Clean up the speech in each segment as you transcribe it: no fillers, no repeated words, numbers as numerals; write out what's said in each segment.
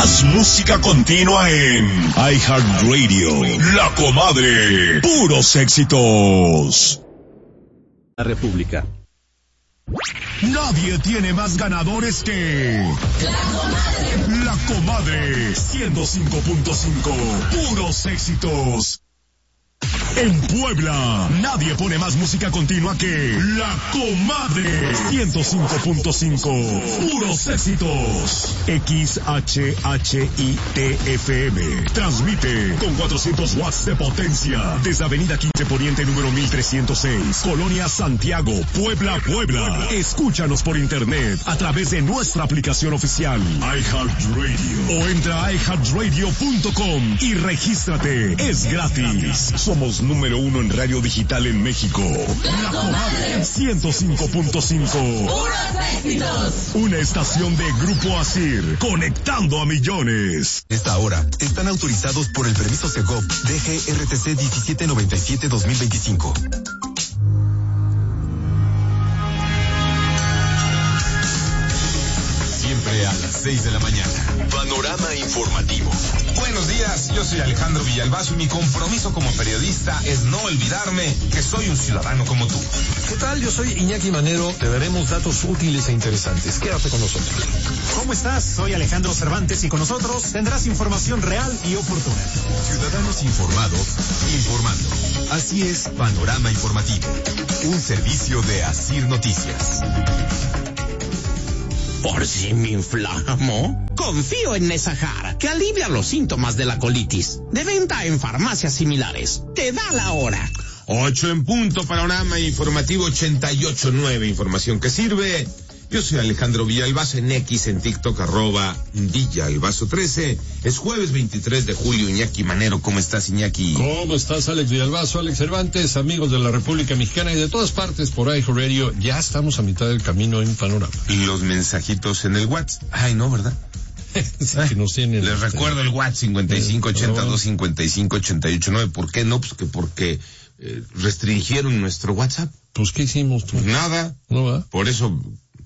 Más música continua en iHeartRadio. La Comadre. Puros éxitos. La República. Nadie tiene más ganadores que La Comadre 105.5. Puros éxitos. En Puebla, nadie pone más música continua que La Comadre 105.5. Puros éxitos. XHHITFM. Transmite con 400 watts de potencia desde Avenida 15 Poniente número 1306, Colonia Santiago, Puebla, Puebla. Escúchanos por internet a través de nuestra aplicación oficial iHeartRadio o entra a iHeartRadio.com y regístrate. Es gratis. Somos número 1 en radio digital en México. La Comadre 105.5. ¡Puros éxitos! Una estación de Grupo Asir, conectando a millones. Esta hora están autorizados por el permiso Segov DGRTC 1797-2025. Siempre a las 6 de la mañana. Panorama informativo. Buenos días, yo soy Alejandro Villalbazo y mi compromiso como periodista es no olvidarme que soy un ciudadano como tú. ¿Qué tal? Yo soy Iñaki Manero. Te daremos datos útiles e interesantes. Quédate con nosotros. ¿Cómo estás? Soy Alejandro Cervantes y con nosotros tendrás información real y oportuna. Ciudadanos informados, informando. Así es, Panorama Informativo. Un servicio de Asir Noticias. ¿Por si me inflamo? Confío en Nesajar, que alivia los síntomas de la colitis. De venta en farmacias similares. Te da la hora. 8 en punto, Panorama Informativo 88.9, información que sirve. Yo soy Alejandro Villalbazo en X, en TikTok, @Villalbazo13. Es jueves 23 de julio, Iñaki Manero. ¿Cómo estás, Iñaki? ¿Cómo estás, Alex Villalbazo, Alex Cervantes, amigos de la República Mexicana y de todas partes por iHeartRadio? Ya estamos a mitad del camino en Panorama. Y los mensajitos en el WhatsApp. Ay, no, ¿verdad? Sí, que nos tienen. Les recuerdo el WhatsApp 5580-255-889. ¿Por qué no? Pues que porque restringieron nuestro WhatsApp. Pues, ¿qué hicimos tú? Nada. ¿No va? Por eso,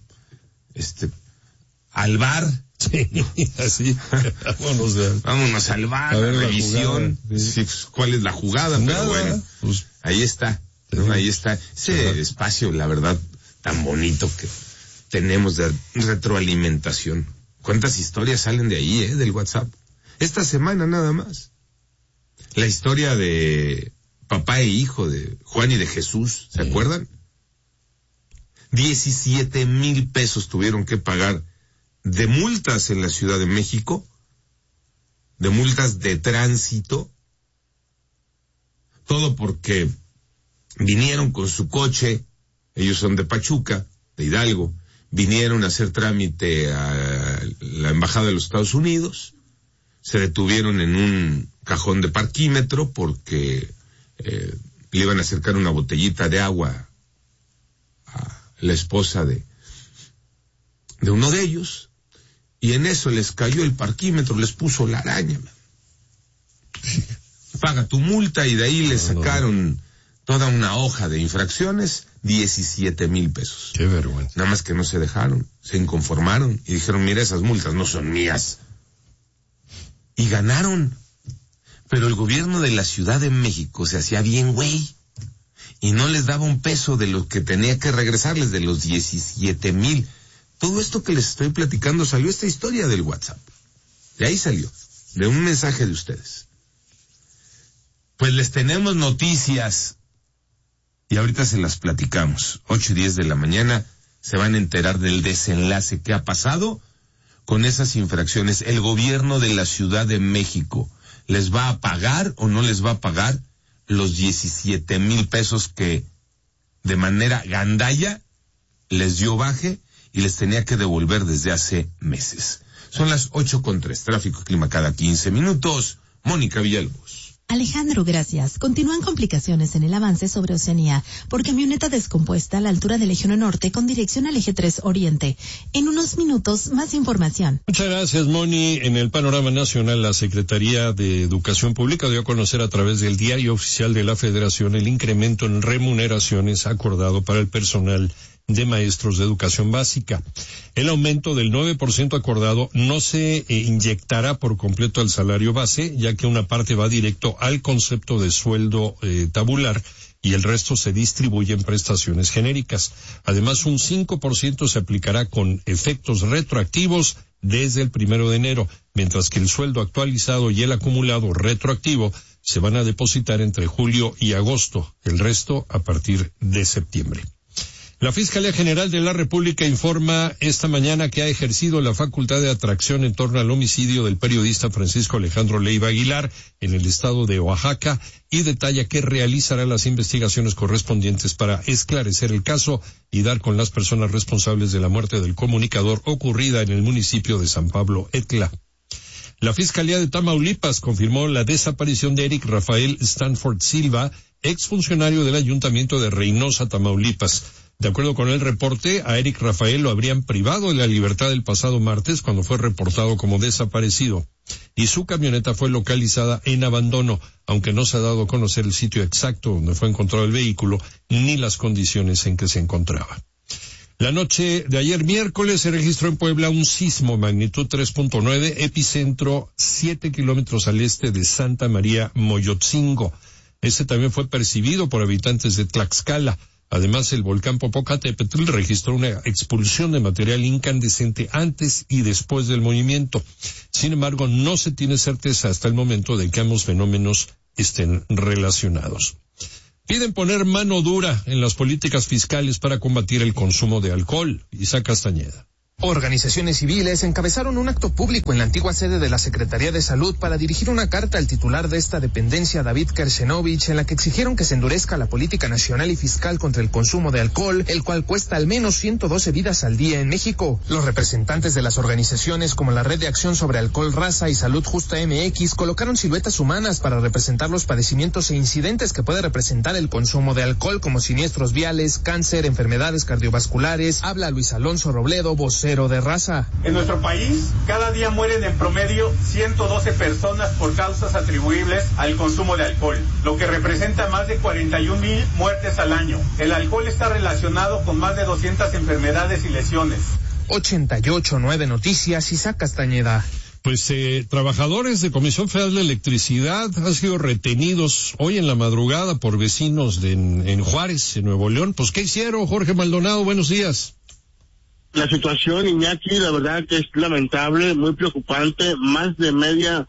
al bar. Sí, así. Vámonos al bar, a la revisión. Sí, ¿cuál es la jugada? Nada, pero bueno, pues, ahí está, ¿no? Sí. Ahí está. Ese espacio, la verdad, tan bonito que tenemos de retroalimentación. ¿Cuántas historias salen de ahí, del WhatsApp? Esta semana nada más. La historia de papá e hijo de Juan y de Jesús, ¿se acuerdan? 17,000 pesos tuvieron que pagar de multas en la Ciudad de México, de multas de tránsito, todo porque vinieron con su coche, ellos son de Pachuca, de Hidalgo, vinieron a hacer trámite a la Embajada de los Estados Unidos, se detuvieron en un cajón de parquímetro porque le iban a acercar una botellita de agua a la esposa de uno de ellos, y en eso les cayó el parquímetro, les puso la araña. Paga tu multa, y de ahí le sacaron toda una hoja de infracciones, 17,000 pesos. Qué vergüenza. Nada más que no se dejaron, se inconformaron y dijeron, mira, esas multas no son mías. Y ganaron. Pero el gobierno de la Ciudad de México se hacía bien güey y no les daba un peso de lo que tenía que regresarles, de los 17,000. Todo esto que les estoy platicando salió esta historia del WhatsApp. De ahí salió, de un mensaje de ustedes. Pues les tenemos noticias y ahorita se las platicamos. 8:10 de la mañana se van a enterar del desenlace que ha pasado con esas infracciones. El gobierno de la Ciudad de México les va a pagar o no les va a pagar los 17,000 pesos que de manera gandalla les dio baje y les tenía que devolver desde hace meses. Son las 8:03, tráfico y clima cada 15 minutos. Mónica Villalobos. Alejandro, gracias. Continúan complicaciones en el avance sobre Oceanía por camioneta descompuesta a la altura del Eje 1 Norte con dirección al Eje 3 Oriente. En unos minutos, más información. Muchas gracias, Moni. En el panorama nacional, la Secretaría de Educación Pública dio a conocer a través del Diario Oficial de la Federación el incremento en remuneraciones acordado para el personal de maestros de educación básica. El aumento del 9% acordado no se inyectará por completo al salario base, ya que una parte va directo al concepto de sueldo tabular y el resto se distribuye en prestaciones genéricas. Además, un 5% se aplicará con efectos retroactivos desde el 1 de enero, mientras que el sueldo actualizado y el acumulado retroactivo se van a depositar entre julio y agosto, el resto a partir de septiembre. La Fiscalía General de la República informa esta mañana que ha ejercido la facultad de atracción en torno al homicidio del periodista Francisco Alejandro Leiva Aguilar en el estado de Oaxaca y detalla que realizará las investigaciones correspondientes para esclarecer el caso y dar con las personas responsables de la muerte del comunicador ocurrida en el municipio de San Pablo Etla. La Fiscalía de Tamaulipas confirmó la desaparición de Eric Rafael Stanford Silva, exfuncionario del Ayuntamiento de Reynosa, Tamaulipas. De acuerdo con el reporte, a Eric Rafael lo habrían privado de la libertad el pasado martes cuando fue reportado como desaparecido, y su camioneta fue localizada en abandono, aunque no se ha dado a conocer el sitio exacto donde fue encontrado el vehículo ni las condiciones en que se encontraba. La noche de ayer miércoles se registró en Puebla un sismo magnitud 3.9, epicentro 7 kilómetros al este de Santa María Moyotzingo. Este también fue percibido por habitantes de Tlaxcala. Además, el volcán Popocatépetl registró una expulsión de material incandescente antes y después del movimiento. Sin embargo, no se tiene certeza hasta el momento de que ambos fenómenos estén relacionados. Piden poner mano dura en las políticas fiscales para combatir el consumo de alcohol. Isaac Castañeda. Organizaciones civiles encabezaron un acto público en la antigua sede de la Secretaría de Salud para dirigir una carta al titular de esta dependencia, David Kershenovich, en la que exigieron que se endurezca la política nacional y fiscal contra el consumo de alcohol, el cual cuesta al menos 112 vidas al día en México. Los representantes de las organizaciones como la Red de Acción sobre Alcohol, Raza y Salud Justa MX colocaron siluetas humanas para representar los padecimientos e incidentes que puede representar el consumo de alcohol, como siniestros viales, cáncer, enfermedades cardiovasculares. Habla Luis Alonso Robledo, vocero de Raza. En nuestro país, cada día mueren en promedio 112 personas por causas atribuibles al consumo de alcohol, lo que representa más de 41,000 muertes al año. El alcohol está relacionado con más de 200 enfermedades y lesiones. 88.9 Noticias, Isaac Castañeda. Pues trabajadores de Comisión Federal de Electricidad han sido retenidos hoy en la madrugada por vecinos en Juárez, en Nuevo León. Pues, ¿qué hicieron, Jorge Maldonado? Buenos días. La situación, Iñaki, la verdad que es lamentable, muy preocupante. Más de media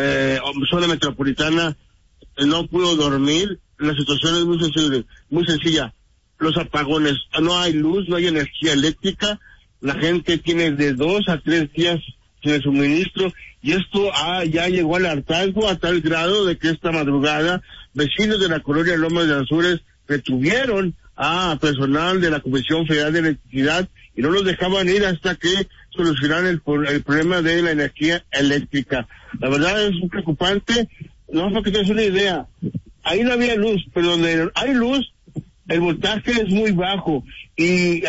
zona metropolitana no pudo dormir. La situación es muy sencilla. Los apagones, no hay luz, no hay energía eléctrica. La gente tiene de 2 a 3 días sin el suministro, y esto ya llegó al hartazgo a tal grado de que esta madrugada vecinos de la colonia Lomas de Anzures retuvieron a personal de la Comisión Federal de Electricidad y no los dejaban ir hasta que solucionaran el problema de la energía eléctrica. La verdad es muy preocupante. No, para que te des una idea, ahí no había luz, pero donde hay luz, el voltaje es muy bajo, y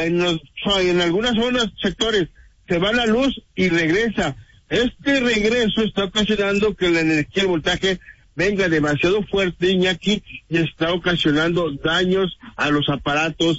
en algunas zonas, sectores, se va la luz y regresa. Este regreso está ocasionando que la energía, el voltaje, venga demasiado fuerte, Iñaki, y está ocasionando daños a los aparatos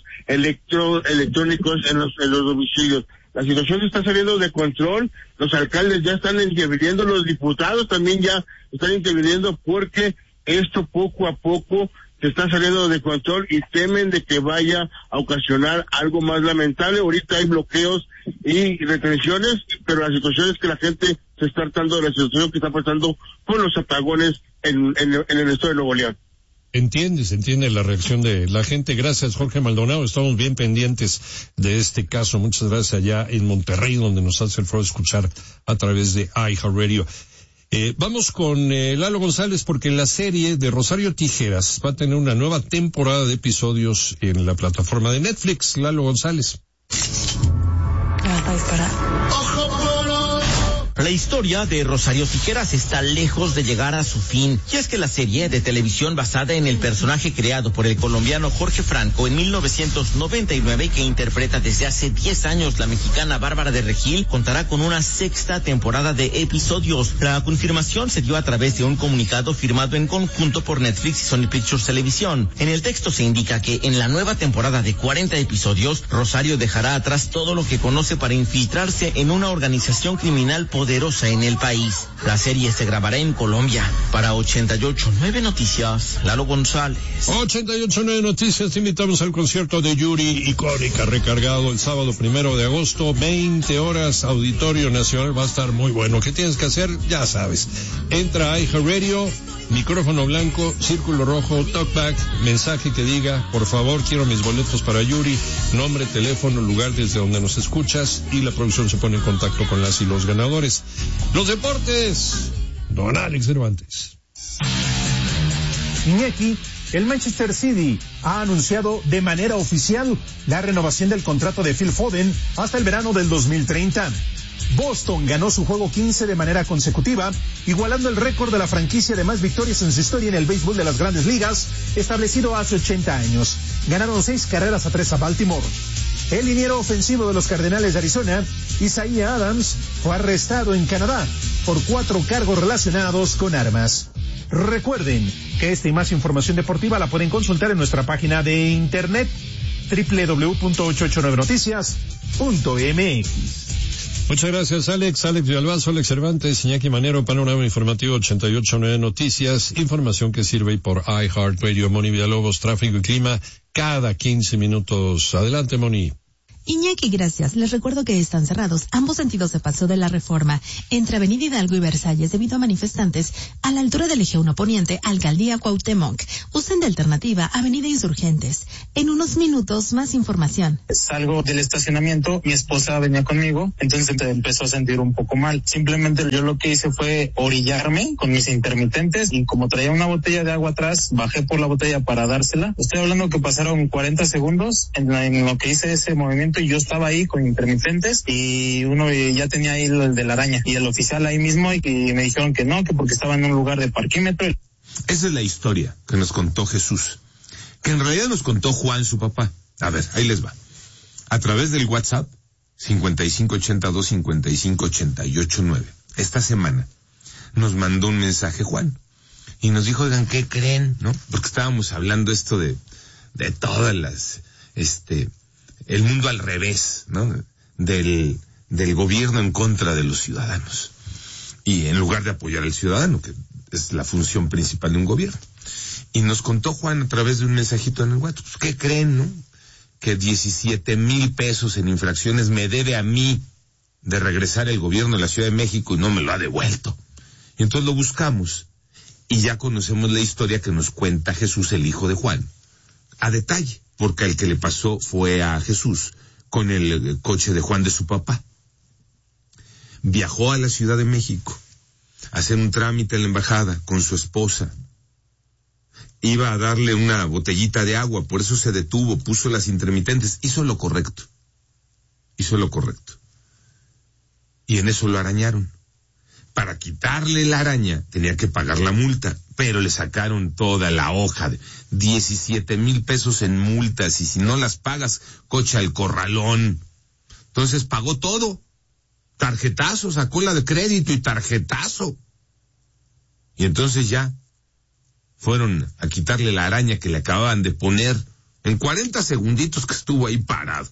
electrónicos en los domicilios. La situación está saliendo de control, los alcaldes ya están interviniendo, los diputados también ya están interviniendo, porque esto poco a poco se está saliendo de control y temen de que vaya a ocasionar algo más lamentable. Ahorita hay bloqueos y retenciones, pero la situación es que la gente se está hartando de la situación que está pasando con los apagones en el estado de Nuevo León. Se entiende la reacción de la gente. Gracias, Jorge Maldonado. Estamos bien pendientes de este caso. Muchas gracias allá en Monterrey, donde nos hace el favor de escuchar a través de iHeartRadio. Vamos con Lalo González, porque la serie de Rosario Tijeras va a tener una nueva temporada de episodios en la plataforma de Netflix. Lalo González. Me vas a disparar. La historia de Rosario Tijeras está lejos de llegar a su fin, y es que la serie de televisión basada en el personaje creado por el colombiano Jorge Franco en 1999, que interpreta desde hace 10 años la mexicana Bárbara de Regil, contará con una 6ª temporada de episodios. La confirmación se dio a través de un comunicado firmado en conjunto por Netflix y Sony Pictures Televisión. En el texto se indica que en la nueva temporada de 40 episodios, Rosario dejará atrás todo lo que conoce para infiltrarse en una organización criminal poderosa en el país. La serie se grabará en Colombia. Para 88.9 Noticias, Lalo González. 88.9 Noticias, te invitamos al concierto de Yuri, icónica, recargado el sábado 1 de agosto, 20 horas, Auditorio Nacional, va a estar muy bueno. ¿Qué tienes que hacer? Ya sabes. Entra a iHeartRadio, micrófono blanco, círculo rojo, talkback, mensaje que diga, por favor, quiero mis boletos para Yuri, nombre, teléfono, lugar desde donde nos escuchas, y la producción se pone en contacto con las y los ganadores. Los deportes, don Alex Cervantes. Iñaki, el Manchester City ha anunciado de manera oficial la renovación del contrato de Phil Foden hasta el verano del 2030. Boston ganó su juego 15 de manera consecutiva, igualando el récord de la franquicia de más victorias en su historia en el béisbol de las Grandes Ligas, establecido hace 80 años. Ganaron 6 carreras a 3 a Baltimore. El liniero ofensivo de los Cardenales de Arizona, Isaiah Adams, fue arrestado en Canadá por 4 cargos relacionados con armas. Recuerden que esta y más información deportiva la pueden consultar en nuestra página de internet www.889noticias.mx. Muchas gracias, Alex Villalbazo, Alex Cervantes, Iñaki Manero, Panorama Informativo 88.9 Noticias, información que sirve por iHeartRadio. Moni Villalobos, tráfico y clima, cada 15 minutos. Adelante, Moni. Iñaki, gracias. Les recuerdo que están cerrados ambos sentidos de paso de la Reforma, entre Avenida Hidalgo y Versalles, debido a manifestantes a la altura del Eje 1 Poniente, Alcaldía Cuauhtémoc. Usen de alternativa Avenida Insurgentes. En unos minutos, más información. Salgo del estacionamiento, mi esposa venía conmigo, entonces empezó a sentir un poco mal. Simplemente yo lo que hice fue orillarme con mis intermitentes, y como traía una botella de agua atrás, bajé por la botella para dársela. Estoy hablando que pasaron 40 segundos en lo que hice ese movimiento, y yo estaba ahí con intermitentes, y uno ya tenía ahí el de la araña, y el oficial ahí mismo, y me dijeron que no, que porque estaba en un lugar de parquímetro. Esa es la historia que nos contó Jesús, que en realidad nos contó Juan, su papá. A ver, ahí les va. A través del WhatsApp 5582-558889. Esta semana nos mandó un mensaje Juan y nos dijo, oigan, ¿qué creen? ¿No? Porque estábamos hablando esto de todas las el mundo al revés, ¿no? Del gobierno en contra de los ciudadanos. Y en lugar de apoyar al ciudadano, que es la función principal de un gobierno. Y nos contó Juan a través de un mensajito en el WhatsApp. Pues, ¿qué creen, no? Que 17,000 pesos en infracciones me debe a mí de regresar el gobierno de la Ciudad de México y no me lo ha devuelto. Y entonces lo buscamos. Y ya conocemos la historia que nos cuenta Jesús, el hijo de Juan. A detalle. Porque el que le pasó fue a Jesús con el coche de Juan, de su papá. Viajó a la Ciudad de México a hacer un trámite en la embajada con su esposa. Iba a darle una botellita de agua, por eso se detuvo, puso las intermitentes, hizo lo correcto. Y en eso lo arañaron. Para quitarle la araña tenía que pagar la multa, pero le sacaron toda la hoja de 17,000 pesos en multas, y si no las pagas, coche al corralón. Entonces pagó todo, tarjetazo, sacó la de crédito y tarjetazo. Y entonces ya fueron a quitarle la araña que le acababan de poner en 40 segunditos que estuvo ahí parado.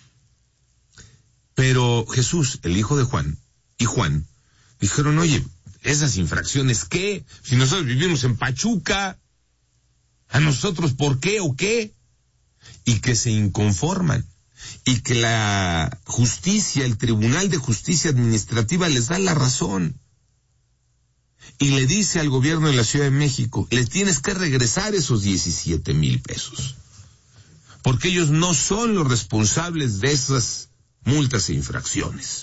Pero Jesús, el hijo de Juan, y Juan, dijeron, oye, esas infracciones, ¿qué? Si nosotros vivimos en Pachuca, ¿a nosotros por qué o qué? Y que se inconforman, y que la justicia, el Tribunal de Justicia Administrativa les da la razón. Y le dice al gobierno de la Ciudad de México, les tienes que regresar esos 17,000 pesos. Porque ellos no son los responsables de esas multas e infracciones.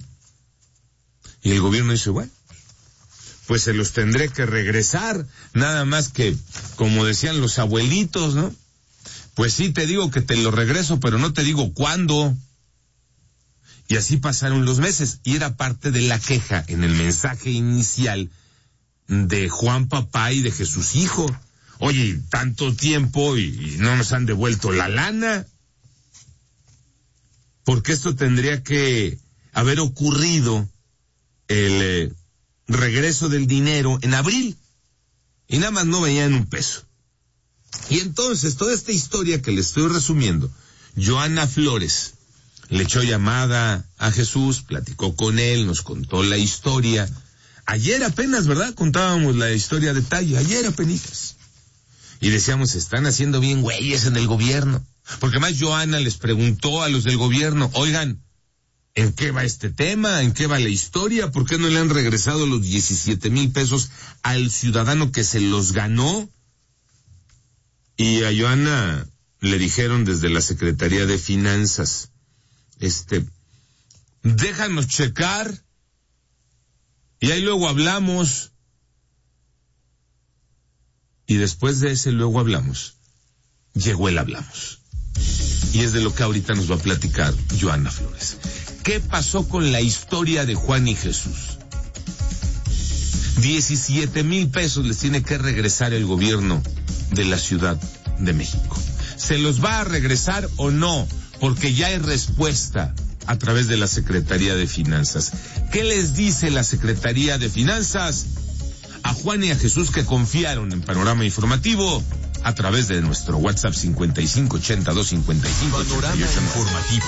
Y el gobierno dice, bueno, pues se los tendré que regresar, nada más que, como decían los abuelitos, ¿no? Pues sí te digo que te lo regreso, pero no te digo cuándo. Y así pasaron los meses, y era parte de la queja en el mensaje inicial de Juan Papá y de Jesús Hijo. Oye, tanto tiempo y no nos han devuelto la lana. Porque esto tendría que haber ocurrido el regreso del dinero en abril. Y nada más no veían un peso. Y entonces, toda esta historia que le estoy resumiendo, Joana Flores le echó llamada a Jesús, platicó con él, nos contó la historia. Ayer apenas, ¿verdad? Contábamos la historia a detalle, ayer apenas. Y decíamos, están haciendo bien güeyes en el gobierno. Porque más Joana les preguntó a los del gobierno, oigan, ¿en qué va este tema? ¿En qué va la historia? ¿Por qué no le han regresado los 17,000 pesos al ciudadano que se los ganó? Y a Joana le dijeron desde la Secretaría de Finanzas, déjanos checar y ahí luego hablamos. Y después de ese luego hablamos, llegó el hablamos. Y es de lo que ahorita nos va a platicar Joana Flores. ¿Qué pasó con la historia de Juan y Jesús? 17,000 pesos les tiene que regresar el gobierno de la Ciudad de México. ¿Se los va a regresar o no? Porque ya hay respuesta a través de la Secretaría de Finanzas. ¿Qué les dice la Secretaría de Finanzas a Juan y a Jesús que confiaron en Panorama Informativo a través de nuestro WhatsApp 5580-255? Panorama Informativo.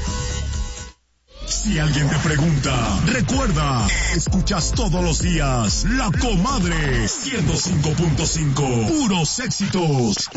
Si alguien te pregunta, recuerda, escuchas todos los días La Comadre 105.5, puros éxitos.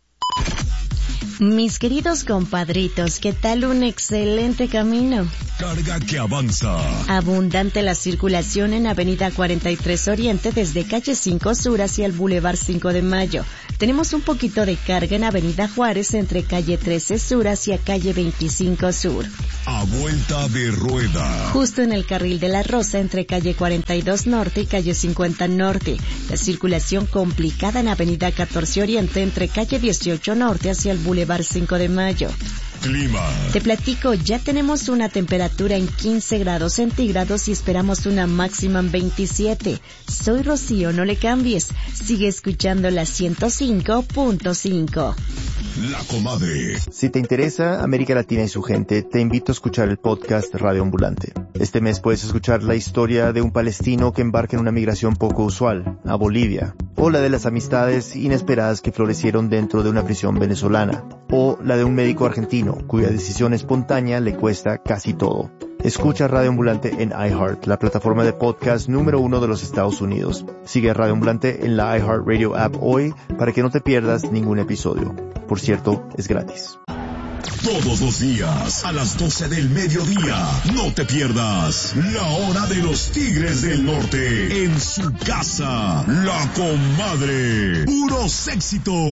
Mis queridos compadritos, ¿qué tal un excelente camino? Carga que avanza. Abundante la circulación en Avenida 43 Oriente desde calle 5 Sur hacia el Boulevard 5 de Mayo. Tenemos un poquito de carga en Avenida Juárez entre calle 13 Sur hacia calle 25 Sur. A vuelta de rueda. Justo en el carril de la Rosa entre calle 42 Norte y calle 50 Norte. La circulación complicada en Avenida 14 Oriente entre calle 18 Norte hacia el Boulevard 5 de Mayo. Clima. Te platico, ya tenemos una temperatura en 15 grados centígrados y esperamos una máxima en 27. Soy Rocío, no le cambies. Sigue escuchando la 105.5. La Comadre. Si te interesa América Latina y su gente, te invito a escuchar el podcast Radio Ambulante. Este mes puedes escuchar la historia de un palestino que embarca en una migración poco usual, a Bolivia, o la de las amistades inesperadas que florecieron dentro de una prisión venezolana, o la de un médico argentino cuya decisión espontánea le cuesta casi todo. Escucha Radio Ambulante en iHeart, la plataforma de podcast número 1 de los Estados Unidos. Sigue Radio Ambulante en la iHeart Radio app hoy para que no te pierdas ningún episodio. Por cierto, es gratis. Todos los días, a las 12 del mediodía, no te pierdas La Hora de los Tigres del Norte en su casa. La Comadre, puros éxitos.